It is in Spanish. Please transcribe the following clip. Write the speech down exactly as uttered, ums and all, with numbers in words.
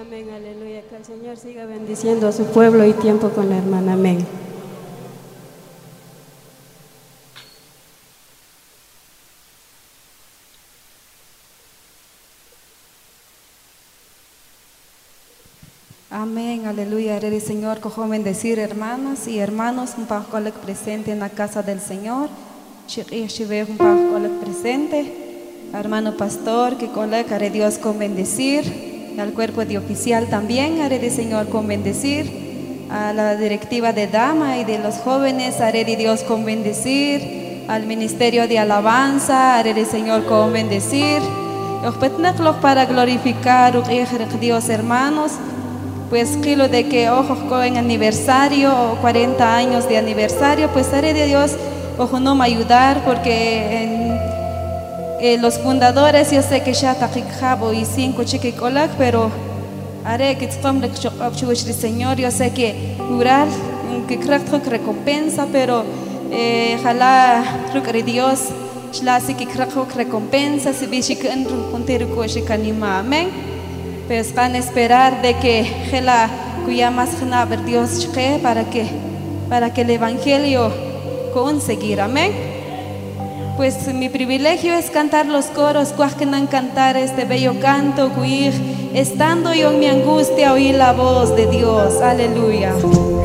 Amén, aleluya. Que el Señor siga bendiciendo a su pueblo y tiempo con la hermana. Amén. Amén, aleluya. Rey Señor, cojo bendecir hermanas y hermanos, un pajo presente en la casa del Señor. Un pajo presente. Hermano pastor, que colega, haré Dios con bendecir. Al cuerpo de oficial también, haré de Señor con bendecir. A la directiva de dama y de los jóvenes, haré de Dios con bendecir. Al ministerio de alabanza, haré de Señor con bendecir. Para glorificar a Dios, hermanos. Pues kilo de que ojos en aniversario o cuarenta años de aniversario, pues haré de Dios ojo no me ayudar porque en, eh, los fundadores yo sé que ya taquijabo y cinco chiquicolak, pero haré que el Señor, yo sé que rural que creo que recompensa, pero eh, ojalá creo Dios la sí que creo que recompensa si bichi que en puntero coche canima. Amén. Pues van a esperar de que Gela cuya más ver Dios cheque para que para que el evangelio conseguir. Amén. Pues mi privilegio es cantar los coros, cuajenan cantar este bello canto, cuir, estando yo en mi angustia oí la voz de Dios. Aleluya.